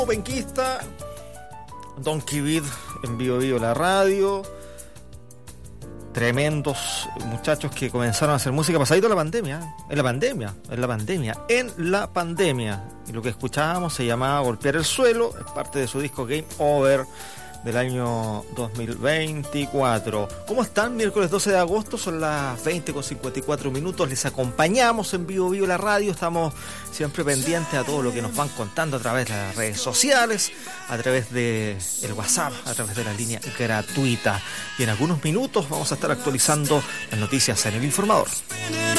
Penquista, Don Kibid en Vivo la radio. Tremendos muchachos que comenzaron a hacer música pasadito la pandemia. En la pandemia. Y lo que escuchábamos se llamaba Golpear el Suelo, es parte de su disco Game Over del año 2024. ¿Cómo están? Miércoles 12 de agosto, son las 20:54. Les acompañamos en Vivo la radio. Estamos siempre pendientes a todo lo que nos van contando a través de las redes sociales, a través de el WhatsApp, a través de la línea gratuita. Y en algunos minutos vamos a estar actualizando las noticias en El Informador.